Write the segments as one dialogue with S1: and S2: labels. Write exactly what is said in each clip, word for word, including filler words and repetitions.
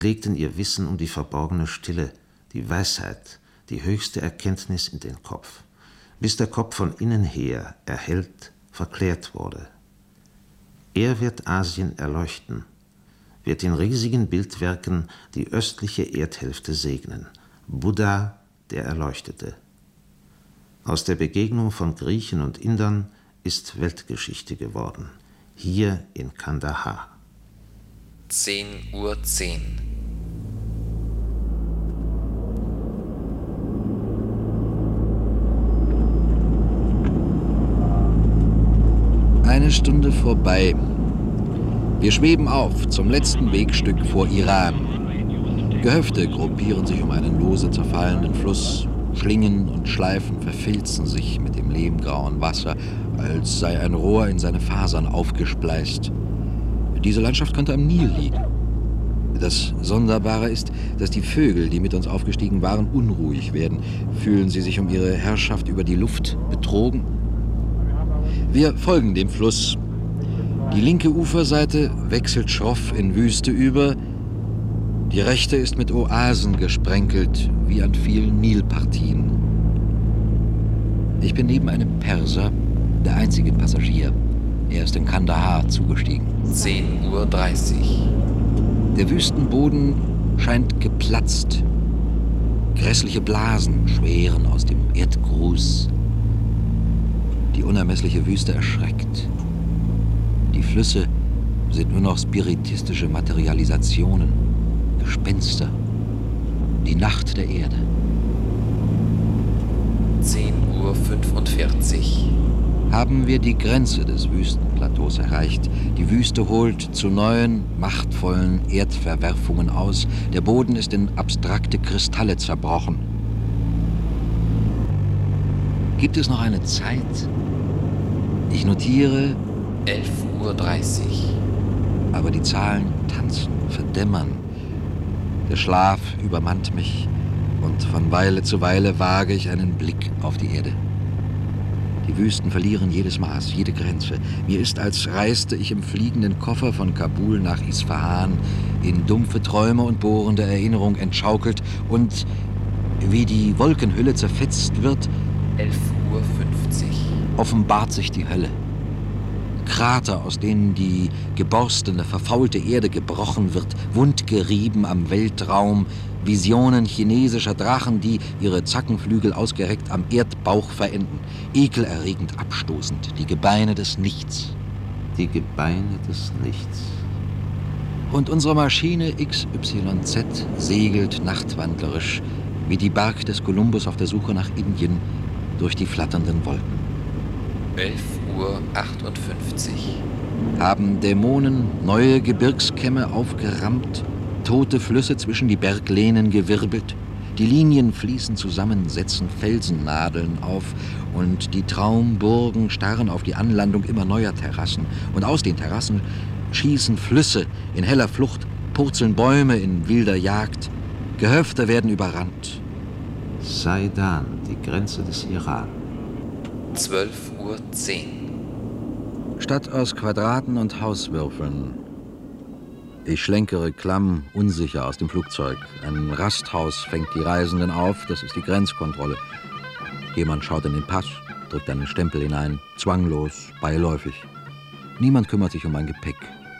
S1: legten ihr Wissen um die verborgene Stille, die Weisheit, die höchste Erkenntnis in den Kopf, bis der Kopf von innen her erhellt, verklärt wurde. Er wird Asien erleuchten, wird in riesigen Bildwerken die östliche Erdhälfte segnen, Buddha, der Erleuchtete. Aus der Begegnung von Griechen und Indern ist Weltgeschichte geworden, hier in Kandahar.
S2: zehn Uhr zehn.
S3: Eine Stunde vorbei. Wir schweben auf zum letzten Wegstück vor Iran. Gehöfte gruppieren sich um einen lose zerfallenden Fluss. Schlingen und Schleifen verfilzen sich mit dem lehmgrauen Wasser, als sei ein Rohr in seine Fasern aufgespleißt. Diese Landschaft könnte am Nil liegen. Das Sonderbare ist, dass die Vögel, die mit uns aufgestiegen waren, unruhig werden. Fühlen sie sich um ihre Herrschaft über die Luft betrogen? Wir folgen dem Fluss. Die linke Uferseite wechselt schroff in Wüste über. Die rechte ist mit Oasen gesprenkelt, wie an vielen Nilpartien. Ich bin neben einem Perser, der einzige Passagier. Er ist in Kandahar zugestiegen.
S2: zehn Uhr dreißig.
S3: Der Wüstenboden scheint geplatzt. Grässliche Blasen schweren aus dem Erdgrus. Die unermessliche Wüste erschreckt. Die Flüsse sind nur noch spiritistische Materialisationen, Gespenster. Die Nacht der Erde.
S2: zehn Uhr fünfundvierzig.
S3: Haben wir die Grenze des Wüstenplateaus erreicht. Die Wüste holt zu neuen, machtvollen Erdverwerfungen aus. Der Boden ist in abstrakte Kristalle zerbrochen. Gibt es noch eine Zeit? Ich notiere
S2: elf Uhr dreißig.
S3: Aber die Zahlen tanzen, verdämmern. Der Schlaf übermannt mich und von Weile zu Weile wage ich einen Blick auf die Erde. Die Wüsten verlieren jedes Maß, jede Grenze. Mir ist, als reiste ich im fliegenden Koffer von Kabul nach Isfahan, in dumpfe Träume und bohrende Erinnerung entschaukelt und wie die Wolkenhülle zerfetzt wird,
S2: elf Uhr fünfzig.
S3: offenbart sich die Hölle. Krater, aus denen die geborstene, verfaulte Erde gebrochen wird, wundgerieben am Weltraum, Visionen chinesischer Drachen, die ihre Zackenflügel ausgereckt am Erdbauch verenden, ekelerregend abstoßend, die Gebeine des Nichts.
S1: Die Gebeine des Nichts.
S3: Und unsere Maschine X Y Z segelt nachtwandlerisch, wie die Bark des Kolumbus auf der Suche nach Indien, durch die flatternden Wolken.
S2: elf Uhr achtundfünfzig.
S3: Haben Dämonen neue Gebirgskämme aufgerammt, tote Flüsse zwischen die Berglehnen gewirbelt, die Linien fließen zusammen, setzen Felsennadeln auf und die Traumburgen starren auf die Anlandung immer neuer Terrassen. Und aus den Terrassen schießen Flüsse in heller Flucht, purzeln Bäume in wilder Jagd, Gehöfte werden überrannt.
S1: Saidan, die Grenze des Iran.
S2: zwölf Uhr zehn.
S3: Stadt aus Quadraten und Hauswürfeln. Ich schlenkere klamm, unsicher aus dem Flugzeug. Ein Rasthaus fängt die Reisenden auf, das ist die Grenzkontrolle. Jemand schaut in den Pass, drückt einen Stempel hinein, zwanglos, beiläufig. Niemand kümmert sich um mein Gepäck.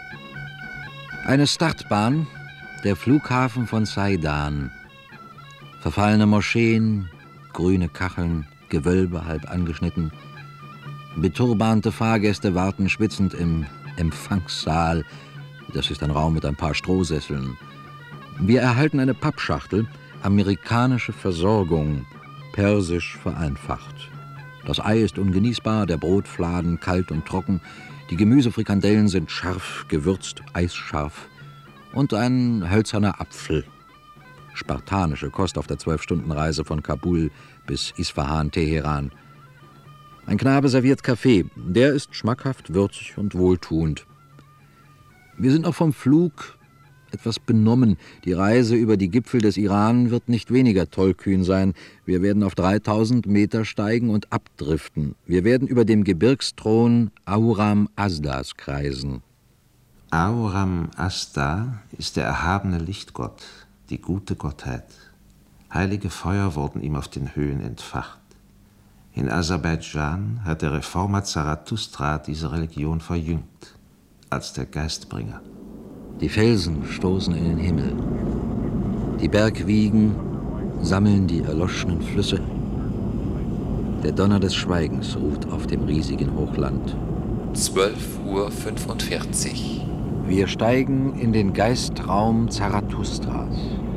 S3: Eine Startbahn, der Flughafen von Saidan. Verfallene Moscheen, grüne Kacheln, Gewölbe halb angeschnitten. Beturbante Fahrgäste warten schwitzend im Empfangssaal. Das ist ein Raum mit ein paar Strohsesseln. Wir erhalten eine Pappschachtel, amerikanische Versorgung, persisch vereinfacht. Das Ei ist ungenießbar, der Brotfladen kalt und trocken, die Gemüsefrikandellen sind scharf gewürzt, eisscharf und ein hölzerner Apfel. Spartanische Kost auf der Zwölf-Stunden-Reise von Kabul bis Isfahan, Teheran. Ein Knabe serviert Kaffee, der ist schmackhaft, würzig und wohltuend. Wir sind auch vom Flug etwas benommen. Die Reise über die Gipfel des Iran wird nicht weniger tollkühn sein. Wir werden auf dreitausend Meter steigen und abdriften. Wir werden über dem Gebirgsthron Auram Azdas kreisen.
S1: Ahura Mazda ist der erhabene Lichtgott, die gute Gottheit. Heilige Feuer wurden ihm auf den Höhen entfacht. In Aserbaidschan hat der Reformer Zarathustra diese Religion verjüngt, als der Geistbringer.
S3: Die Felsen stoßen in den Himmel. Die Bergwiegen sammeln die erloschenen Flüsse. Der Donner des Schweigens ruht auf dem riesigen Hochland.
S2: zwölf Uhr fünfundvierzig.
S3: Wir steigen in den Geistraum Zarathustras.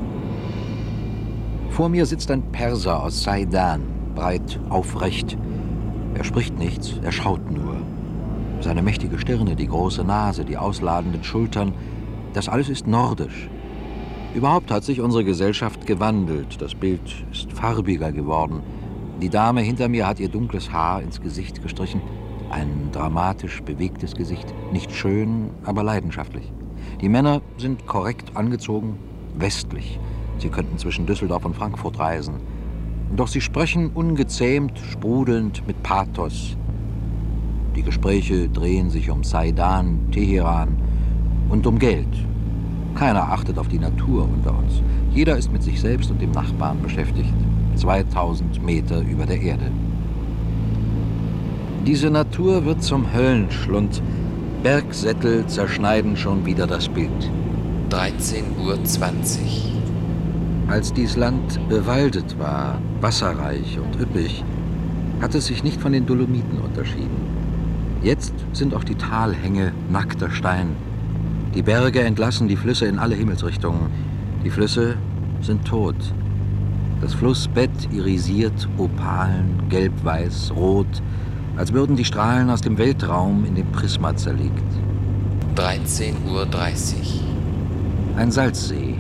S3: Vor mir sitzt ein Perser aus Saidan, breit, aufrecht. Er spricht nichts, er schaut nur. Seine mächtige Stirne, die große Nase, die ausladenden Schultern, das alles ist nordisch. Überhaupt hat sich unsere Gesellschaft gewandelt. Das Bild ist farbiger geworden. Die Dame hinter mir hat ihr dunkles Haar ins Gesicht gestrichen. Ein dramatisch bewegtes Gesicht. Nicht schön, aber leidenschaftlich. Die Männer sind korrekt angezogen, westlich. Sie könnten zwischen Düsseldorf und Frankfurt reisen. Doch sie sprechen ungezähmt, sprudelnd mit Pathos. Die Gespräche drehen sich um Saidan, Teheran und um Geld. Keiner achtet auf die Natur unter uns. Jeder ist mit sich selbst und dem Nachbarn beschäftigt. zweitausend Meter über der Erde. Diese Natur wird zum Höllenschlund. Bergsättel zerschneiden schon wieder das Bild.
S2: dreizehn Uhr zwanzig.
S3: Als dies Land bewaldet war, wasserreich und üppig, hat es sich nicht von den Dolomiten unterschieden. Jetzt sind auch die Talhänge nackter Stein. Die Berge entlassen die Flüsse in alle Himmelsrichtungen. Die Flüsse sind tot. Das Flussbett irisiert opalen, gelb-weiß, rot, als würden die Strahlen aus dem Weltraum in dem Prisma zerlegt.
S2: dreizehn Uhr dreißig.
S3: Ein Salzsee.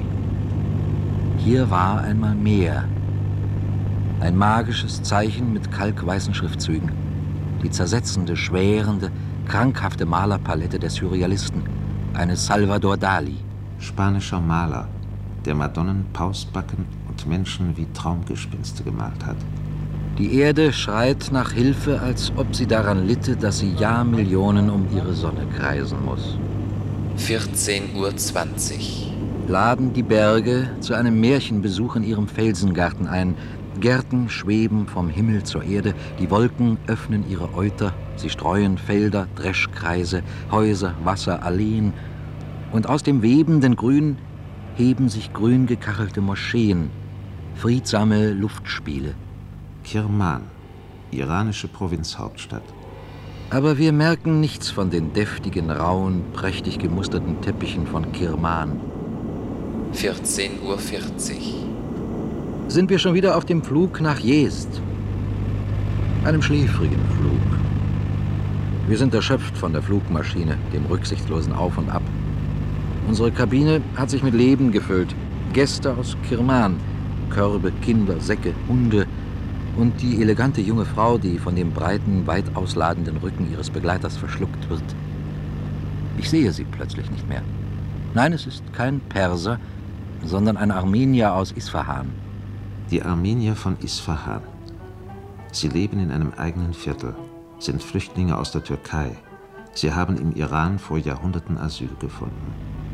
S3: Hier war einmal Meer. Ein magisches Zeichen mit kalkweißen Schriftzügen. Die zersetzende, schwärende, krankhafte Malerpalette der Surrealisten. Eine Salvador Dali.
S1: Spanischer Maler, der Madonnen, Pausbacken und Menschen wie Traumgespinste gemalt hat.
S3: Die Erde schreit nach Hilfe, als ob sie daran litte, dass sie Jahrmillionen um ihre Sonne kreisen muss.
S2: vierzehn Uhr zwanzig.
S3: Laden die Berge zu einem Märchenbesuch in ihrem Felsengarten ein. Gärten schweben vom Himmel zur Erde, die Wolken öffnen ihre Euter, sie streuen Felder, Dreschkreise, Häuser, Wasser, Alleen. Und aus dem webenden Grün heben sich grün gekachelte Moscheen, friedsame Luftspiele.
S1: Kirman, iranische Provinzhauptstadt.
S3: Aber wir merken nichts von den deftigen, rauen, prächtig gemusterten Teppichen von Kirman.
S2: vierzehn Uhr vierzig.
S3: Sind wir schon wieder auf dem Flug nach Jezd. Einem schläfrigen Flug. Wir sind erschöpft von der Flugmaschine, dem rücksichtslosen Auf und Ab. Unsere Kabine hat sich mit Leben gefüllt. Gäste aus Kirman, Körbe, Kinder, Säcke, Hunde und die elegante junge Frau, die von dem breiten, weit ausladenden Rücken ihres Begleiters verschluckt wird. Ich sehe sie plötzlich nicht mehr. Nein, es ist kein Perser, sondern ein Armenier aus Isfahan.
S1: Die Armenier von Isfahan. Sie leben in einem eigenen Viertel, sind Flüchtlinge aus der Türkei. Sie haben im Iran vor Jahrhunderten Asyl gefunden.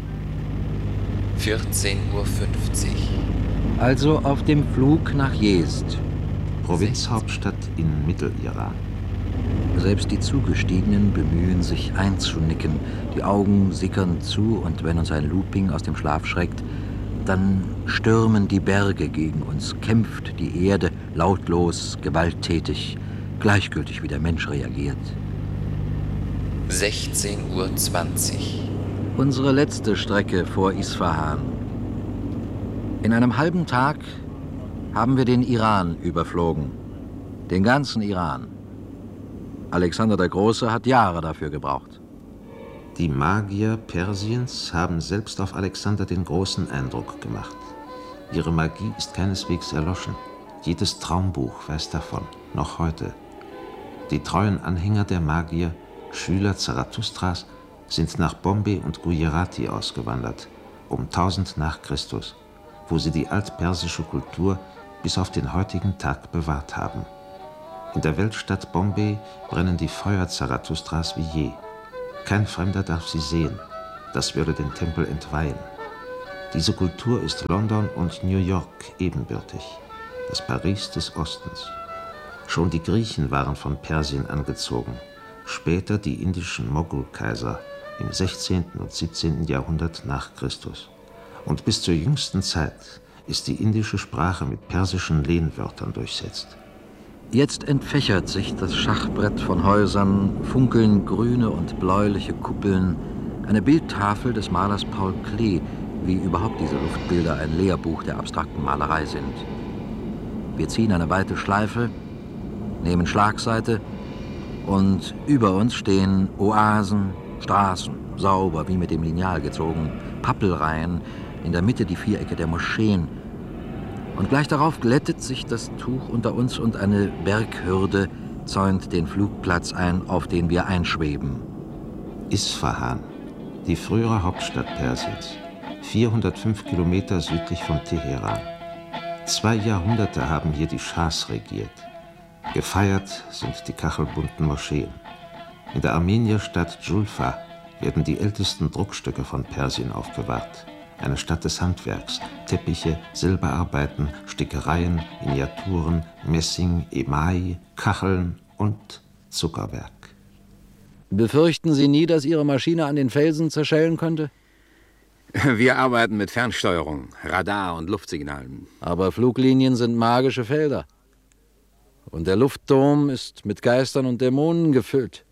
S2: vierzehn Uhr fünfzig.
S3: Also auf dem Flug nach Jezd.
S1: Provinzhauptstadt in Mitteliran.
S3: Selbst die Zugestiegenen bemühen sich einzunicken. Die Augen sickern zu und wenn uns ein Looping aus dem Schlaf schreckt, dann stürmen die Berge gegen uns, kämpft die Erde lautlos, gewalttätig, gleichgültig wie der Mensch reagiert.
S2: sechzehn Uhr zwanzig.
S3: Unsere letzte Strecke vor Isfahan. In einem halben Tag haben wir den Iran überflogen. Den ganzen Iran. Alexander der Große hat Jahre dafür gebraucht.
S1: Die Magier Persiens haben selbst auf Alexander den Großen Eindruck gemacht. Ihre Magie ist keineswegs erloschen. Jedes Traumbuch weiß davon, noch heute. Die treuen Anhänger der Magier, Schüler Zarathustras, sind nach Bombay und Gujarati ausgewandert, um tausend nach Christus, wo sie die altpersische Kultur bis auf den heutigen Tag bewahrt haben. In der Weltstadt Bombay brennen die Feuer Zarathustras wie je. Kein Fremder darf sie sehen. das würde den Tempel entweihen. Diese Kultur ist London und New York ebenbürtig, das Paris des Ostens. Schon die Griechen waren von Persien angezogen, später die indischen Mogulkaiser im sechzehnten und siebzehnten Jahrhundert nach Christus. Und bis zur jüngsten Zeit ist die indische Sprache mit persischen Lehnwörtern durchsetzt.
S3: Jetzt entfächert sich das Schachbrett von Häusern, funkeln grüne und bläuliche Kuppeln, eine Bildtafel des Malers Paul Klee, wie überhaupt diese Luftbilder ein Lehrbuch der abstrakten Malerei sind. Wir ziehen eine weite Schleife, nehmen Schlagseite und über uns stehen Oasen, Straßen, sauber wie mit dem Lineal gezogen, Pappelreihen, in der Mitte die Vierecke der Moscheen. Und gleich darauf glättet sich das Tuch unter uns und eine Berghürde zäunt den Flugplatz ein, auf den wir einschweben.
S1: Isfahan, die frühere Hauptstadt Persiens, vierhundertfünf Kilometer südlich von Teheran. Zwei Jahrhunderte haben hier die Schahs regiert. Gefeiert sind die kachelbunten Moscheen. In der Armenierstadt Julfa werden die ältesten Druckstücke von Persien aufbewahrt. Eine Stadt des Handwerks, Teppiche, Silberarbeiten, Stickereien, Miniaturen, Messing, Email, Kacheln und Zuckerwerk.
S3: Befürchten Sie nie, dass Ihre Maschine an den Felsen zerschellen könnte?
S4: Wir arbeiten mit Fernsteuerung, Radar und Luftsignalen.
S3: Aber Fluglinien sind magische Felder. Und der Luftdom ist mit Geistern und Dämonen gefüllt.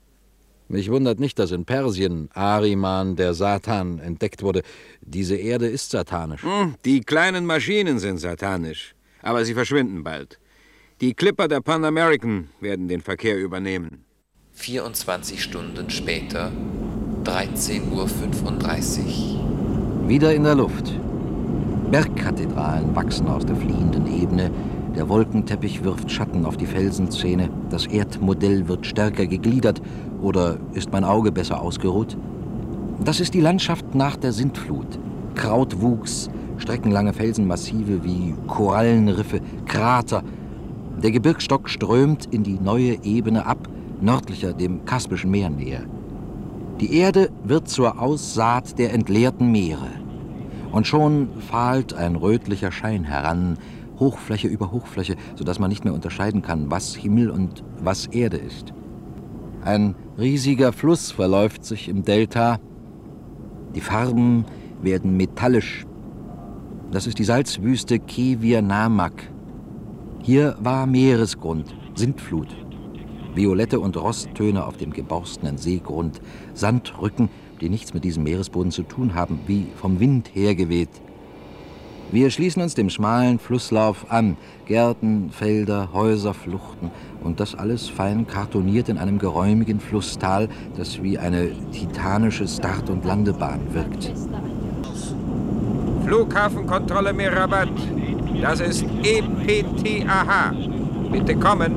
S3: Mich wundert nicht, dass in Persien Ahriman, der Satan, entdeckt wurde. Diese Erde ist satanisch.
S4: Hm, die kleinen Maschinen sind satanisch, aber sie verschwinden bald. Die Clipper der Pan American werden den Verkehr übernehmen.
S2: vierundzwanzig Stunden später, dreizehn Uhr fünfunddreißig.
S3: Wieder in der Luft. Bergkathedralen wachsen aus der fliehenden Ebene. Der Wolkenteppich wirft Schatten auf die Felsenszene. Das Erdmodell wird stärker gegliedert. Oder ist mein Auge besser ausgeruht? Das ist die Landschaft nach der Sintflut. Krautwuchs, streckenlange Felsenmassive wie Korallenriffe, Krater. Der Gebirgsstock strömt in die neue Ebene ab, nördlicher dem Kaspischen Meer näher. Die Erde wird zur Aussaat der entleerten Meere. Und schon fahlt ein rötlicher Schein heran, Hochfläche über Hochfläche, sodass man nicht mehr unterscheiden kann, was Himmel und was Erde ist. Ein riesiger Fluss verläuft sich im Delta. Die Farben werden metallisch. Das ist die Salzwüste Kevir Namak. Hier war Meeresgrund, Sintflut. Violette und Rosttöne auf dem geborstenen Seegrund, Sandrücken, die nichts mit diesem Meeresboden zu tun haben, wie vom Wind hergeweht. Wir schließen uns dem schmalen Flusslauf an. Gärten, Felder, Häuser, Fluchten. Und das alles fein kartoniert in einem geräumigen Flusstal, das wie eine titanische Start- und Landebahn wirkt.
S4: Flughafenkontrolle Merabat. Das ist E P T A H. Bitte kommen.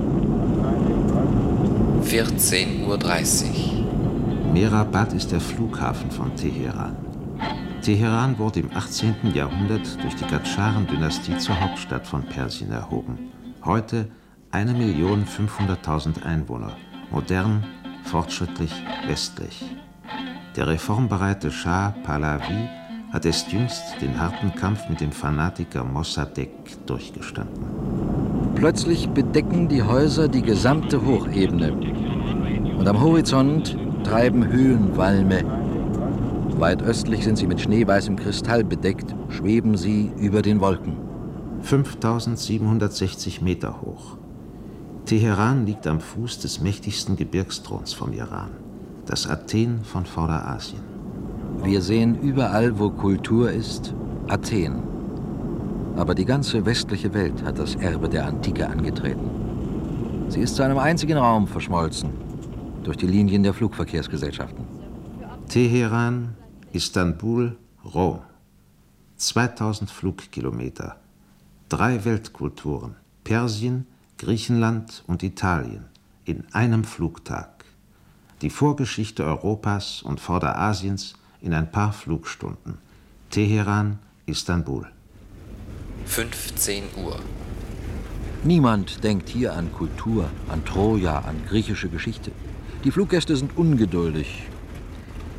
S2: vierzehn Uhr dreißig.
S1: Merabat ist der Flughafen von Teheran. Teheran wurde im achtzehnten Jahrhundert durch die Gatscharen-Dynastie zur Hauptstadt von Persien erhoben. Heute eine Million fünfhunderttausend Einwohner, modern, fortschrittlich, westlich. Der reformbereite Schah Pahlavi hat erst jüngst den harten Kampf mit dem Fanatiker Mossadegh durchgestanden.
S3: Plötzlich bedecken die Häuser die gesamte Hochebene. Und am Horizont treiben Höhenwalme. Weit östlich sind sie mit schneeweißem Kristall bedeckt, schweben sie über den Wolken.
S1: fünftausendsiebenhundertsechzig Meter hoch. Teheran liegt am Fuß des mächtigsten Gebirgsthrons vom Iran, das Athen von Vorderasien.
S3: Wir sehen überall, wo Kultur ist, Athen. Aber die ganze westliche Welt hat das Erbe der Antike angetreten. Sie ist zu einem einzigen Raum verschmolzen, durch die Linien der Flugverkehrsgesellschaften.
S1: Teheran, Istanbul, Rom. zweitausend Flugkilometer. Drei Weltkulturen, Persien, Griechenland und Italien, in einem Flugtag. Die Vorgeschichte Europas und Vorderasiens in ein paar Flugstunden. Teheran, Istanbul.
S2: fünfzehn Uhr.
S3: Niemand denkt hier an Kultur, an Troja, an griechische Geschichte. Die Fluggäste sind ungeduldig.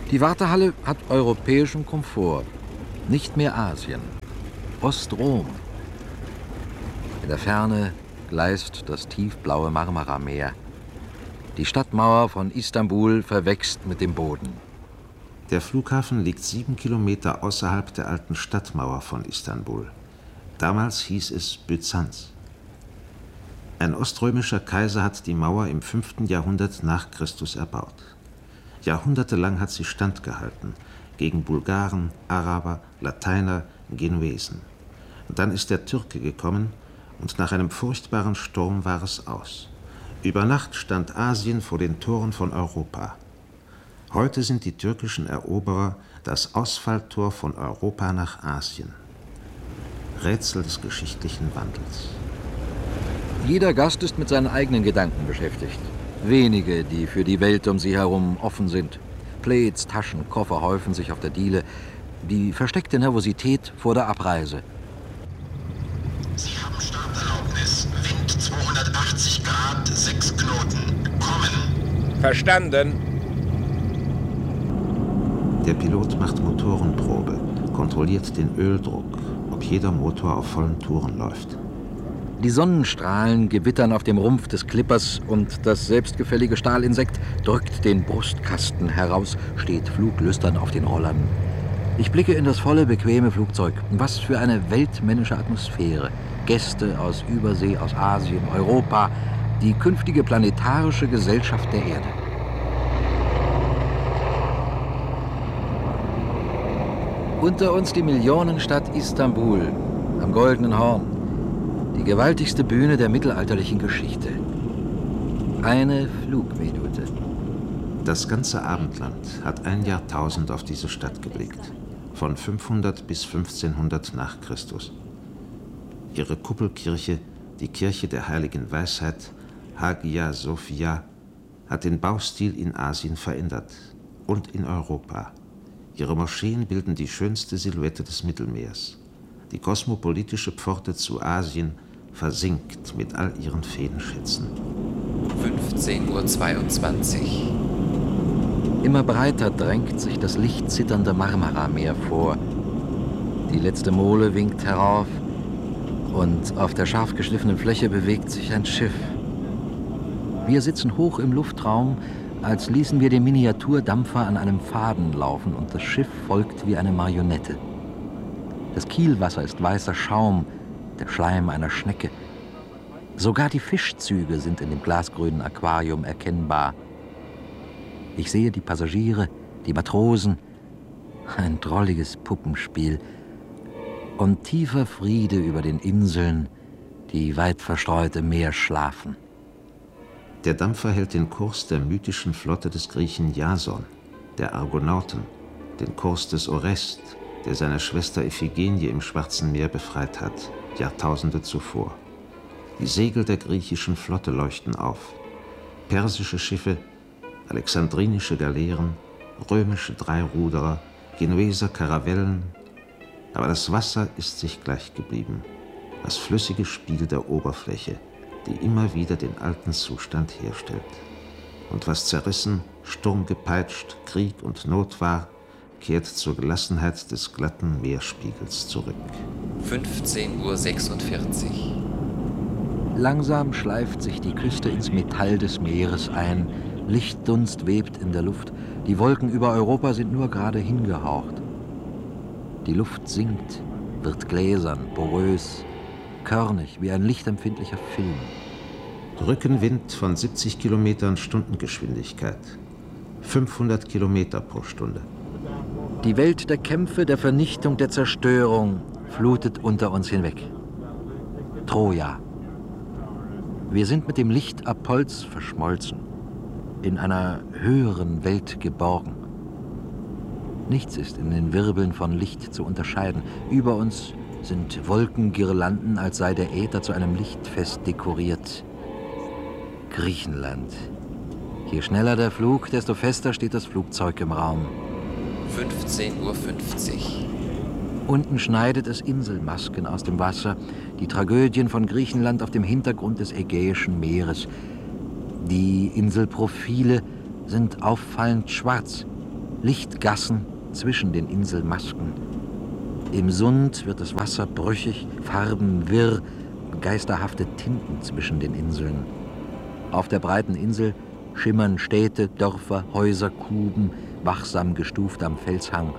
S3: Die Wartehalle hat europäischen Komfort. Nicht mehr Asien. Ostrom. In der Ferne gleist das tiefblaue Marmarameer. Die Stadtmauer von Istanbul verwächst mit dem Boden.
S1: Der Flughafen liegt sieben Kilometer außerhalb der alten Stadtmauer von Istanbul. Damals hieß es Byzanz. Ein oströmischer Kaiser hat die Mauer im fünften Jahrhundert nach Christus erbaut. Jahrhundertelang hat sie standgehalten gegen Bulgaren, Araber, Lateiner, Genuesen. Und dann ist der Türke gekommen und nach einem furchtbaren Sturm war es aus. Über Nacht stand Asien vor den Toren von Europa. Heute sind die türkischen Eroberer das Ausfalltor von Europa nach Asien. Rätsel des geschichtlichen Wandels.
S3: Jeder Gast ist mit seinen eigenen Gedanken beschäftigt. Wenige, die für die Welt um sie herum offen sind. Plaids, Taschen, Koffer häufen sich auf der Diele. Die versteckte Nervosität vor der Abreise.
S5: Sie haben Starterlaubnis. Wind zweihundertachtzig Grad, sechs Knoten. Kommen.
S4: Verstanden.
S1: Der Pilot macht Motorenprobe, kontrolliert den Öldruck, ob jeder Motor auf vollen Touren läuft.
S3: Die Sonnenstrahlen gewittern auf dem Rumpf des Klippers und das selbstgefällige Stahlinsekt drückt den Brustkasten heraus, steht fluglüstern auf den Rollern. Ich blicke in das volle, bequeme Flugzeug. Was für eine weltmännische Atmosphäre. Gäste aus Übersee, aus Asien, Europa, die künftige planetarische Gesellschaft der Erde. Unter uns die Millionenstadt Istanbul, am Goldenen Horn. Die gewaltigste Bühne der mittelalterlichen Geschichte. Eine Flugminute.
S1: Das ganze Abendland hat ein Jahrtausend auf diese Stadt geblickt. Von fünfhundert bis fünfzehnhundert nach Christus. Ihre Kuppelkirche, die Kirche der heiligen Weisheit, Hagia Sophia, hat den Baustil in Asien verändert und in Europa. Ihre Moscheen bilden die schönste Silhouette des Mittelmeers. Die kosmopolitische Pforte zu Asien versinkt mit all ihren Feenschätzen.
S2: fünfzehn Uhr zweiundzwanzig.
S3: Immer breiter drängt sich das lichtzitternde Marmarameer vor. Die letzte Mole winkt herauf und auf der scharf geschliffenen Fläche bewegt sich ein Schiff. Wir sitzen hoch im Luftraum, als ließen wir den Miniaturdampfer an einem Faden laufen und das Schiff folgt wie eine Marionette. Das Kielwasser ist weißer Schaum, der Schleim einer Schnecke. Sogar die Fischzüge sind in dem glasgrünen Aquarium erkennbar. Ich sehe die Passagiere, die Matrosen, ein drolliges Puppenspiel und tiefer Friede über den Inseln, die weit verstreut im Meer schlafen.
S1: Der Dampfer hält den Kurs der mythischen Flotte des Griechen Jason, der Argonauten, den Kurs des Orest, der seine Schwester Iphigenie im Schwarzen Meer befreit hat, Jahrtausende zuvor. Die Segel der griechischen Flotte leuchten auf. Persische Schiffe, alexandrinische Galeeren, römische Dreiruderer, Genueser Karavellen. Aber das Wasser ist sich gleich geblieben. Das flüssige Spiel der Oberfläche, die immer wieder den alten Zustand herstellt. Und was zerrissen, sturmgepeitscht, Krieg und Not war, kehrt zur Gelassenheit des glatten Meerspiegels zurück.
S2: fünfzehn Uhr sechsundvierzig.
S3: Langsam schleift sich die Küste ins Metall des Meeres ein. Lichtdunst webt in der Luft. Die Wolken über Europa sind nur gerade hingehaucht. Die Luft sinkt, wird gläsern, porös, körnig wie ein lichtempfindlicher Film.
S1: Rückenwind von siebzig Kilometern Stundengeschwindigkeit. fünfhundert Kilometer pro Stunde.
S3: Die Welt der Kämpfe, der Vernichtung, der Zerstörung flutet unter uns hinweg. Troja. Wir sind mit dem Licht Apolls verschmolzen, in einer höheren Welt geborgen. Nichts ist in den Wirbeln von Licht zu unterscheiden. Über uns sind Wolkengirlanden, als sei der Äther zu einem Lichtfest dekoriert. Griechenland. Je schneller der Flug, desto fester steht das Flugzeug im Raum.
S2: fünfzehn Uhr fünfzig.
S3: Unten schneidet es Inselmasken aus dem Wasser, die Tragödien von Griechenland auf dem Hintergrund des Ägäischen Meeres. Die Inselprofile sind auffallend schwarz. Lichtgassen zwischen den Inselmasken. Im Sund wird das Wasser brüchig, Farben wirr, geisterhafte Tinten zwischen den Inseln. Auf der breiten Insel schimmern Städte, Dörfer, Häuser, Kuben, wachsam gestuft am Felshang.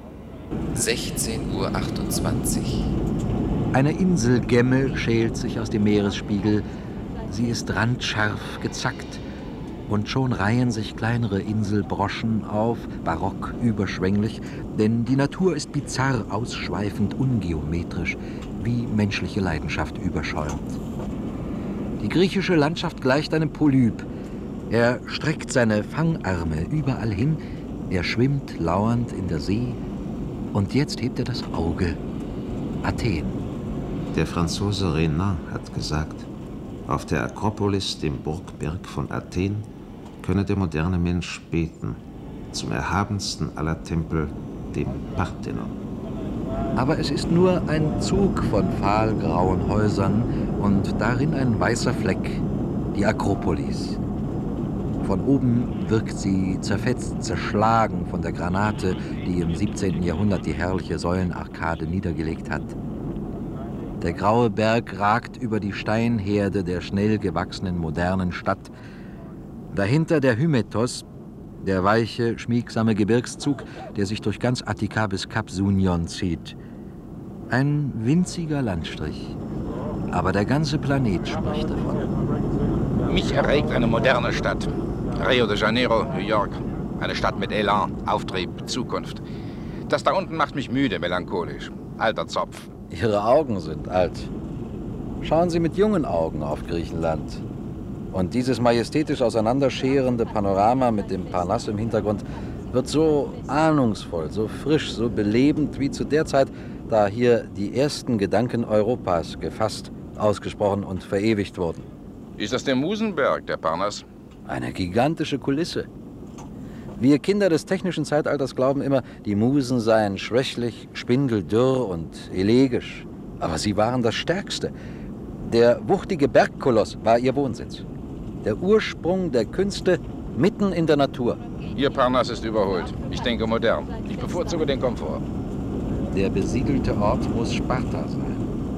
S2: sechzehn Uhr achtundzwanzig.
S3: Eine Inselgemme schält sich aus dem Meeresspiegel. Sie ist randscharf gezackt. Und schon reihen sich kleinere Inselbroschen auf, barock, überschwänglich, denn die Natur ist bizarr, ausschweifend, ungeometrisch, wie menschliche Leidenschaft überschäumt. Die griechische Landschaft gleicht einem Polyp. Er streckt seine Fangarme überall hin, er schwimmt lauernd in der See, und jetzt hebt er das Auge. Athen.
S1: Der Franzose Renan hat gesagt, auf der Akropolis, dem Burgberg von Athen, könne der moderne Mensch beten, zum erhabensten aller Tempel, dem Parthenon.
S3: Aber es ist nur ein Zug von fahlgrauen Häusern und darin ein weißer Fleck, die Akropolis. Von oben wirkt sie zerfetzt, zerschlagen von der Granate, die im siebzehnten Jahrhundert die herrliche Säulenarkade niedergelegt hat. Der graue Berg ragt über die Steinherde der schnell gewachsenen modernen Stadt. Dahinter der Hymettos, der weiche, schmiegsame Gebirgszug, der sich durch ganz Attika bis Kap Sunion zieht. Ein winziger Landstrich, aber der ganze Planet spricht davon.
S6: Mich erregt eine moderne Stadt. Rio de Janeiro, New York. Eine Stadt mit Elan, Auftrieb, Zukunft. Das da unten macht mich müde, melancholisch. Alter Zopf.
S3: Ihre Augen sind alt. Schauen Sie mit jungen Augen auf Griechenland. Und dieses majestätisch auseinanderscherende Panorama mit dem Parnass im Hintergrund wird so ahnungsvoll, so frisch, so belebend wie zu der Zeit, da hier die ersten Gedanken Europas gefasst, ausgesprochen und verewigt wurden.
S6: Ist das der Musenberg, der Parnass?
S3: Eine gigantische Kulisse. Wir Kinder des technischen Zeitalters glauben immer, die Musen seien schwächlich, spindeldürr und elegisch. Aber sie waren das Stärkste. Der wuchtige Bergkoloss war ihr Wohnsitz. Der Ursprung der Künste mitten in der Natur.
S6: Ihr Parnass ist überholt. Ich denke modern. Ich bevorzuge den Komfort.
S3: Der besiedelte Ort muss Sparta sein.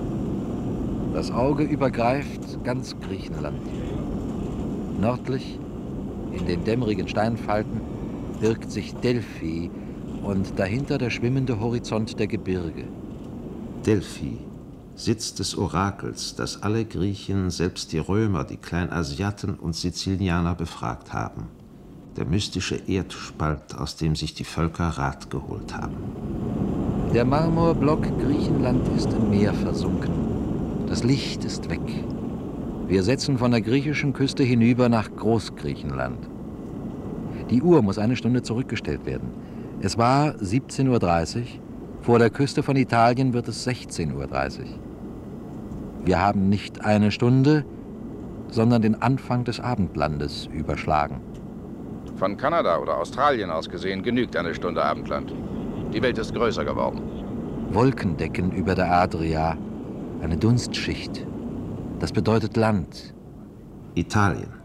S3: Das Auge übergreift ganz Griechenland. Nördlich, in den dämmerigen Steinfalten, birgt sich Delphi und dahinter der schwimmende Horizont der Gebirge.
S1: Delphi, Sitz des Orakels, das alle Griechen, selbst die Römer, die Kleinasiaten und Sizilianer befragt haben. Der mystische Erdspalt, aus dem sich die Völker Rat geholt haben.
S3: Der Marmorblock Griechenland ist im Meer versunken. Das Licht ist weg. Wir setzen von der griechischen Küste hinüber nach Großgriechenland. Die Uhr muss eine Stunde zurückgestellt werden. Es war siebzehn Uhr dreißig. Vor der Küste von Italien wird es sechzehn Uhr dreißig. Wir haben nicht eine Stunde, sondern den Anfang des Abendlandes überschlagen.
S6: Von Kanada oder Australien aus gesehen genügt eine Stunde Abendland. Die Welt ist größer geworden.
S3: Wolkendecken über der Adria, eine Dunstschicht. Das bedeutet Land.
S1: Italien.